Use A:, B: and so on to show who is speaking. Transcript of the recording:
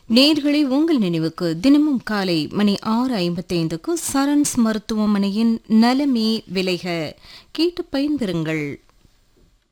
A: நேயர்களே, உங்கள் நினைவுக்கு தினமும் காலை மணி 6:55க்கு சரண்ஸ் மருத்துவமனையின் நலமே விளைக கேட்டு பயன்பெறுங்கள்.